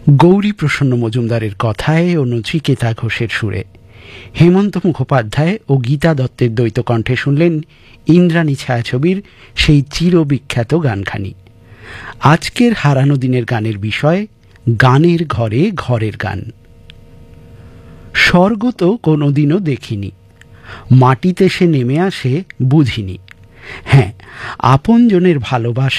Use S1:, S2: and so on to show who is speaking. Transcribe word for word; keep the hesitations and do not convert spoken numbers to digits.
S1: গৌরীপ্রসন্ন মজুমদারের কথায় ও নচিকেতা ঘোষের সুরে হেমন্ত মুখোপাধ্যায় ও গীতা দত্তের দ্বৈত কণ্ঠে শুনলেন ইন্দ্রাণী ছায়াছবির সেই চিরবিখ্যাত গানখানি। আজকের হারানো দিনের গানের বিষয় গানের ঘরে ঘরের গান। স্বর্গ তো কোনোদিনও দেখিনি, মাটিতে সে নেমে আসে বুঝিনি। হ্যাঁ, আপনজনের ভালোবাসা